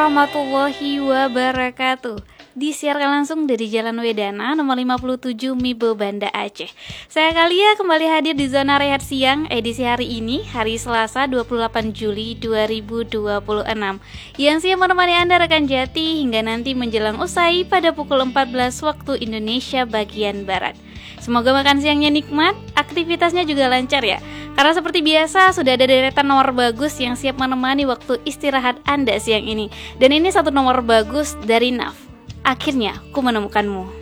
warahmatullahi wabarakatuh. Disiarkan langsung dari Jalan Wedana nomor 57 Mibo, Banda Aceh. Saya Kalia kembali hadir di Zona Rehat Siang edisi hari ini, hari Selasa 28 Juli 2026, yang siap menemani Anda rekan Jati hingga nanti menjelang usai pada pukul 14 waktu Indonesia bagian Barat. Semoga makan siangnya nikmat, aktivitasnya juga lancar ya. Karena seperti biasa sudah ada deretan nomor bagus yang siap menemani waktu istirahat Anda siang ini. Dan ini satu nomor bagus dari Naf. Akhirnya ku menemukanmu.